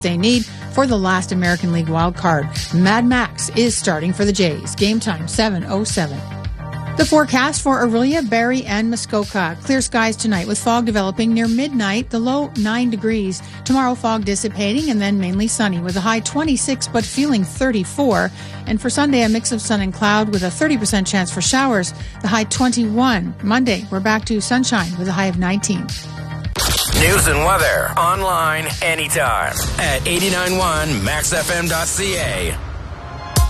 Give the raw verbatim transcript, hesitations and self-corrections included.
they need for the last American League wild card. Mad Max is starting for the Jays. Game time seven oh seven. The forecast for Orillia, Barrie, and Muskoka. Clear skies tonight with fog developing near midnight, the low nine degrees. Tomorrow, fog dissipating and then mainly sunny with a high twenty-six but feeling thirty-four. And for Sunday, a mix of sun and cloud with a thirty percent chance for showers, the high twenty-one. Monday, we're back to sunshine with a high of nineteen. News and weather online anytime at eight nine one max f m dot c a.